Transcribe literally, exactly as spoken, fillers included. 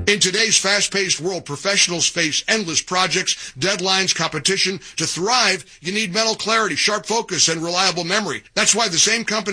In today's fast-paced world, professionals face endless projects, deadlines, competition. To thrive, you need mental clarity, sharp focus, and reliable memory. That's why the same company